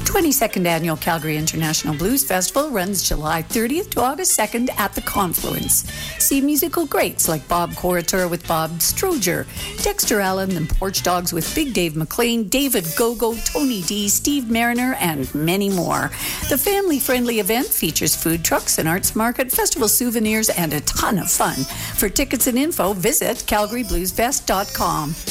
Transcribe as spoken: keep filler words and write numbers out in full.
twenty-second Annual Calgary International Blues Festival runs July thirtieth to August second at the Confluence. See musical greats like Bob Corritor with Bob Stroger, Dexter Allen and Porch Dogs with Big Dave McLean, David Gogo, Tony D, Steve Mariner, and many more. The family-friendly event features food trucks, an arts market, festival souvenirs, and a ton of fun. For tickets and info, visit calgary blues fest dot com.